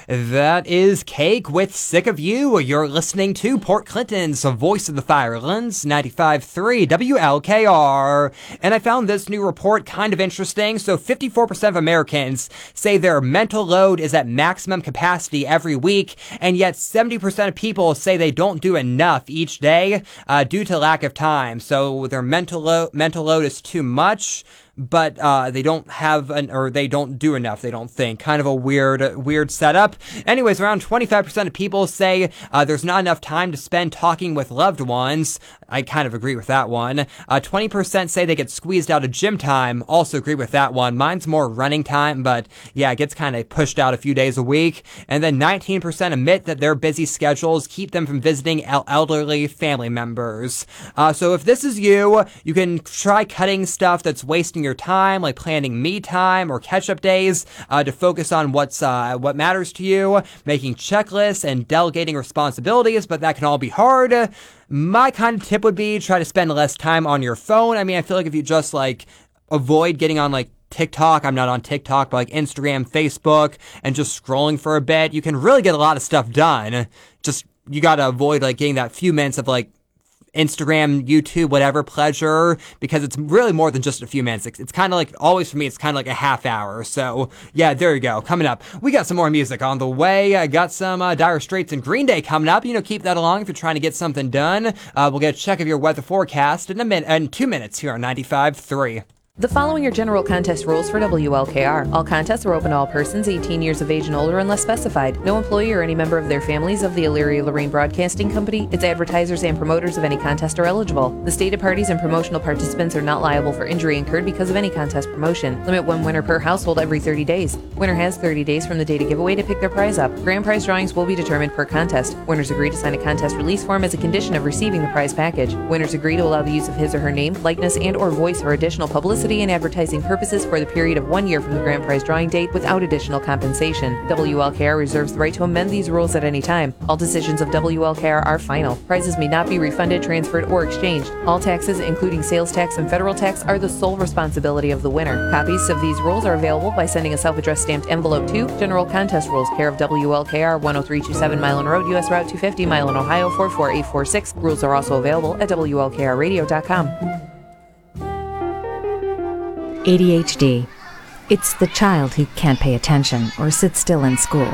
That is Cake with Sick of You. You're listening to Port Clinton's Voice of the Firelands, 95.3 WLKR. And I found this new report kind of interesting. So 54% of Americans say their mental load is at maximum capacity every week, and yet 70% of people say they don't do enough each day due to lack of time. So their mental load is too much, but they don't they don't do enough, they don't think. Kind of a weird setup. Anyways, around 25% of people say there's not enough time to spend talking with loved ones. I kind of agree with that one. 20% say they get squeezed out of gym time. Also agree with that one. Mine's more running time, but yeah, it gets kind of pushed out a few days a week. And then 19% admit that their busy schedules keep them from visiting elderly family members. So if this is you, you can try cutting stuff that's wasting your time, like planning me time or catch-up days, to focus on what matters to you, making checklists and delegating responsibilities, but that can all be hard. My kind of tip would be try to spend less time on your phone. I mean, I feel like if you just avoid getting on TikTok, I'm not on TikTok, but Instagram, Facebook, and just scrolling for a bit, you can really get a lot of stuff done. Just, you gotta avoid getting that few minutes of Instagram, YouTube, whatever pleasure, because it's really more than just a few minutes. It's kind of always for me, it's kind of a half hour. So yeah, there you go. Coming up, we got some more music on the way. I got some Dire Straits and Green Day coming up. Keep that along if you're trying to get something done. We'll get a check of your weather forecast in 2 minutes here on 95.3. The following are general contest rules for WLKR. All contests are open to all persons 18 years of age and older unless specified. No employee or any member of their families of the Elyria-Lorraine Broadcasting Company, its advertisers, and promoters of any contest are eligible. The stated parties and promotional participants are not liable for injury incurred because of any contest promotion. Limit one winner per household every 30 days. Winner has 30 days from the date of giveaway to pick their prize up. Grand prize drawings will be determined per contest. Winners agree to sign a contest release form as a condition of receiving the prize package. Winners agree to allow the use of his or her name, likeness, and or voice for additional publicity and advertising purposes for the period of 1 year from the grand prize drawing date without additional compensation. WLKR reserves the right to amend these rules at any time. All decisions of WLKR are final. Prizes may not be refunded, transferred, or exchanged. All taxes, including sales tax and federal tax, are the sole responsibility of the winner. Copies of these rules are available by sending a self-addressed stamped envelope to General Contest Rules, care of WLKR, 10327 Milan Road, U.S. Route 250, Milan, Ohio, 44846. Rules are also available at WLKRradio.com. ADHD. It's the child who can't pay attention or sit still in school.